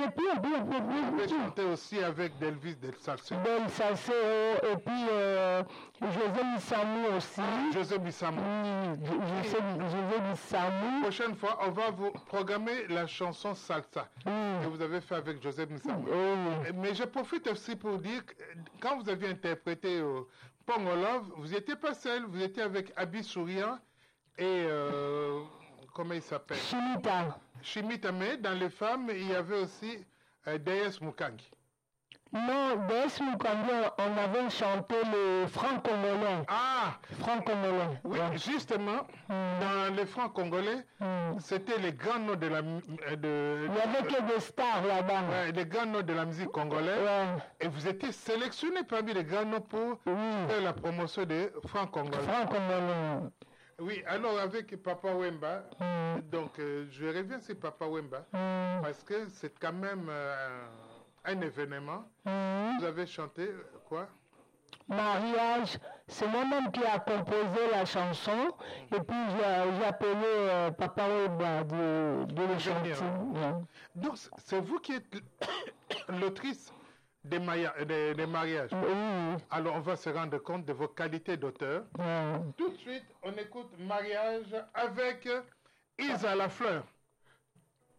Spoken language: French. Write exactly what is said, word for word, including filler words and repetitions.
puis, et puis, et puis, Vous avez et puis, chanté aussi avec Delvis Del Salseo. Del Salseo, et puis euh, José Missamou aussi. José Missamou. Oui, José, José Missamou. Prochaine fois, on va vous programmer la chanson Salsa Oui. que vous avez fait avec José Missamou. Oui. Mais je profite aussi pour dire que quand vous aviez interprété euh, Pongolov, vous n'étiez pas seul, vous étiez avec Abi Souriant et euh, comment il s'appelle? Chimita. Chimita, mais dans les femmes, il y avait aussi euh, Deyes Mukangi. Non, Des Mukangi, on avait chanté le franc-congolais. Ah, Franc-congolais. oui, Ouais. justement, Mm. dans les francs congolais, Mm. c'était les grands noms de la mu- euh, de, Il n'y avait que des stars là-bas. ouais, les grands noms de la musique congolaise. Ouais. Et vous étiez sélectionné parmi les grands noms pour Oui. faire la promotion des francs congolais. Franc-congolais. Oui, alors avec Papa Wemba, Mm. donc euh, je reviens sur Papa Wemba, Mm. parce que c'est quand même euh, un événement. Mm. Vous avez chanté euh, quoi? Mariage, c'est moi-même qui a composé la chanson et puis j'ai j'ai appelé euh, Papa Weba de, de le chanter. Ouais. Donc c'est vous qui êtes l'autrice des, maria- des, des mariages. Oui, oui. Alors on va se rendre compte de vos qualités d'auteur. Ouais. Tout de suite, on écoute Mariage avec Isa Lafleur.